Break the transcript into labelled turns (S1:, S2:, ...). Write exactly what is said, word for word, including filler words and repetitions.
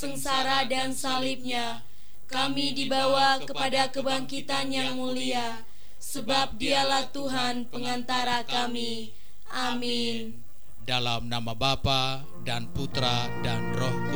S1: sengsara dan salibnya, kami dibawa kepada kebangkitan yang mulia, sebab Dialah Tuhan pengantara kami. Amin.
S2: Dalam nama Bapa dan Putra dan Roh Kudus.